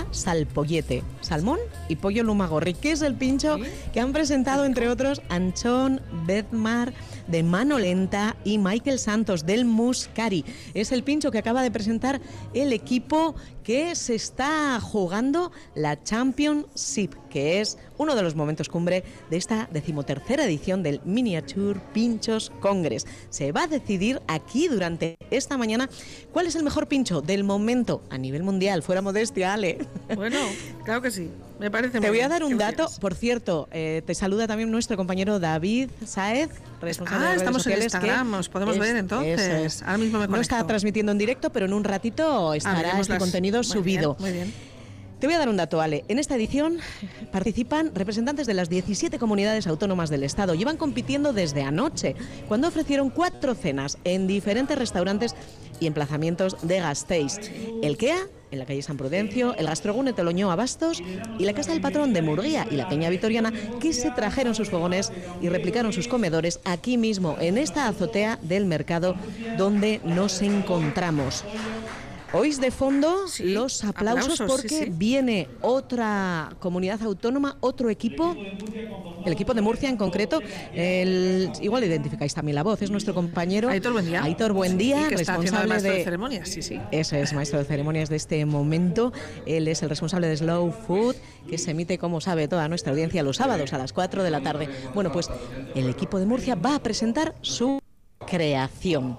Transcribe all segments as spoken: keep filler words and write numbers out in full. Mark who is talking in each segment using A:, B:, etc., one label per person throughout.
A: será salpollete, salmón y pollo lumagorri, que es el pincho ¿Sí? que han presentado, entre otros, Anchón Bedmar de Mano Lenta y Michael Santos del Muscari. Es el pincho que acaba de presentar el equipo que se está jugando la Championship, que es uno de los momentos cumbre de esta decimotercera edición del Miniature Pinchos Congress. Se va a decidir aquí durante esta mañana cuál es el mejor pincho del momento a nivel mundial. Fuera modestia, Ale.
B: Bueno, claro que sí. Me parece muy
A: Te voy a
B: bien.
A: dar un dato, por cierto, eh, te saluda también nuestro compañero David Sáez, responsable
B: ah,
A: de redes
B: estamos
A: sociales.
B: En Instagram, nos podemos
A: es,
B: ver entonces.
A: Es.
B: Ahora mismo me conecto.
A: No está transmitiendo en directo, pero en un ratito estará ah, este las... contenido
B: muy
A: subido.
B: Bien, muy bien.
A: Te voy a dar un dato, Ale. En esta edición participan representantes de las diecisiete comunidades autónomas del Estado. Llevan compitiendo desde anoche, cuando ofrecieron cuatro cenas en diferentes restaurantes y emplazamientos de Gasteiz. El Kea, en la calle San Prudencio, el Gastrogune Teloñó Abastos y la Casa del Patrón de Murguía y la Peña Vitoriana, que se trajeron sus fogones y replicaron sus comedores aquí mismo, en esta azotea del mercado donde nos encontramos. Oís de fondo sí, los aplausos, aplausos porque sí, sí. viene otra comunidad autónoma, otro equipo, el equipo de Murcia en concreto. El, igual identificáis también la voz, es nuestro compañero
B: Aitor Buendía,
A: Aitor Buendía,
B: sí,
A: responsable
B: de,
A: de
B: ceremonias. Sí, sí.
A: Eso es, maestro de ceremonias de este momento. Él es el responsable de Slow Food, que se emite, como sabe toda nuestra audiencia, los sábados a las cuatro de la tarde. Bueno, pues el equipo de Murcia va a presentar su creación.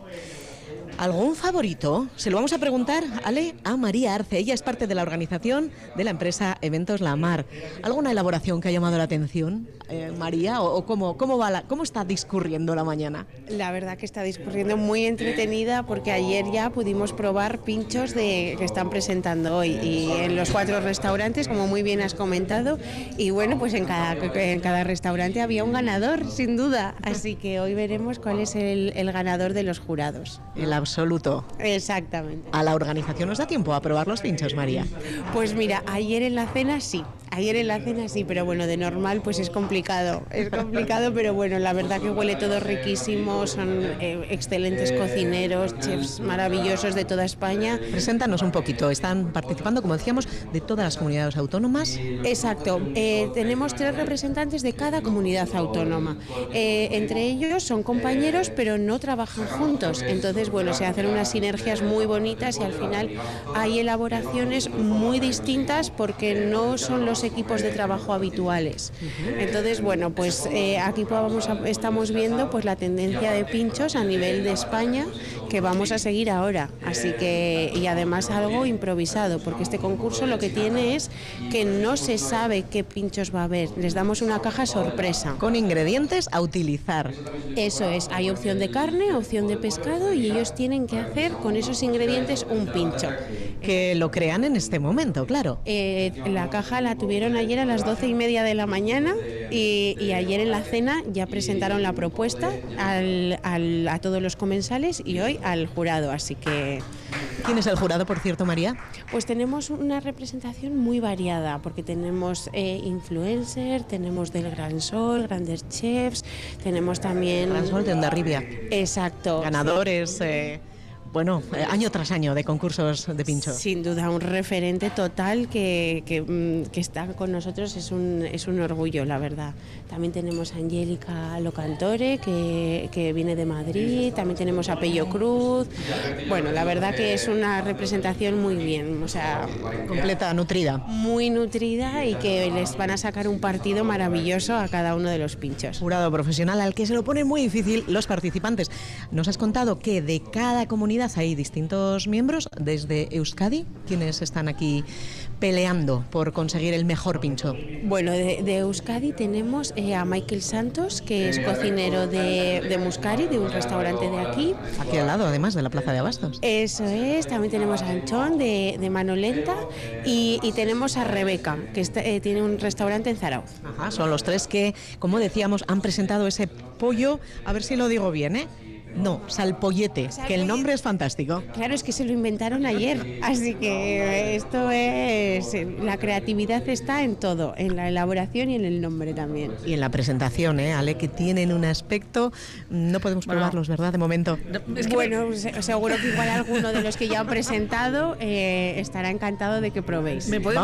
A: ¿Algún favorito? Se lo vamos a preguntar, Ale, a María Arce. Ella es parte de la organización de la empresa Eventos La Mar. ¿Alguna elaboración que ha llamado la atención, eh, María? ¿O, o cómo, cómo, va la, cómo está discurriendo la mañana?
C: La verdad que está discurriendo muy entretenida, porque ayer ya pudimos probar pinchos de, que están presentando hoy y en los cuatro restaurantes, como muy bien has comentado. Y bueno, pues en cada, en cada restaurante había un ganador, sin duda. Así que hoy veremos cuál es el, el ganador de los jurados.
A: El absoluto.
C: Exactamente.
A: ¿A la organización nos da tiempo a probar los pinchos, María?
C: Pues mira, ayer en la cena sí, ayer en la cena sí, pero bueno, de normal pues es complicado, es complicado, pero bueno, la verdad que huele todo riquísimo, son eh, excelentes cocineros, chefs maravillosos de toda España.
A: Preséntanos un poquito, están participando, como decíamos, de todas las comunidades autónomas.
C: Exacto, eh, tenemos tres representantes de cada comunidad autónoma, eh, entre ellos son compañeros pero no trabajan juntos, entonces bueno, se hacen unas sinergias muy bonitas y al final hay elaboraciones muy distintas porque no son los equipos de trabajo habituales. Entonces, bueno, pues eh, aquí vamos a, estamos viendo pues la tendencia de pinchos a nivel de España que vamos a seguir ahora. Así que, y además algo improvisado, porque este concurso lo que tiene es que no se sabe qué pinchos va a haber. Les damos una caja sorpresa.
A: Con ingredientes a utilizar.
C: Eso es, hay opción de carne, opción de pescado y ellos tienen que hacer con esos ingredientes un pincho.
A: Que lo crean en este momento, claro.
C: Eh, la caja la tuvieron ayer a las doce y media de la mañana y, y ayer en la cena ya presentaron la propuesta al, al, a todos los comensales y hoy al jurado, así que...
A: ¿Quién es el jurado, por cierto, María?
C: Pues tenemos una representación muy variada, porque tenemos eh, influencers, tenemos del Gran Sol, grandes chefs, tenemos también...
A: Gran Sol de Hondarribia.
C: Exacto.
A: Ganadores... Eh... Bueno, año tras año de concursos de pincho.
C: Sin duda, un referente total que, que, que está con nosotros, es un, es un orgullo, la verdad. También tenemos a Angélica Locantore, que, que viene de Madrid, también tenemos a Pello Cruz. Bueno, la verdad que es una representación muy bien, o sea...
A: Completa, nutrida.
C: Muy nutrida y que les van a sacar un partido maravilloso a cada uno de los pinchos.
A: Jurado profesional al que se lo pone muy difícil los participantes. Nos has contado que de cada comunidad hay distintos miembros desde Euskadi, quienes están aquí peleando por conseguir el mejor pincho.
C: Bueno, de, de Euskadi tenemos eh, a Michael Santos, que es cocinero de, de Muscari, de un restaurante de aquí.
A: Aquí al lado, además, de la Plaza de Abastos.
C: Eso es, también tenemos a Anchón de, de Mano Lenta y, y tenemos a Rebeca, que está, eh, tiene un restaurante en Zarauz.
A: Ajá, son los tres que, como decíamos, han presentado ese pollo, a ver si lo digo bien, ¿eh? No, salpollete, Salpollete, que el nombre es fantástico.
C: Claro, es que se lo inventaron ayer, así que esto es... La creatividad está en todo, en la elaboración y en el nombre también.
A: Y en la presentación, ¿eh, Ale? Que tienen un aspecto... No podemos probarlos, bueno, ¿verdad? De momento.
C: Es que bueno, me... seguro que igual alguno de los que ya han presentado eh, estará encantado de que probéis.
B: ¿Me puede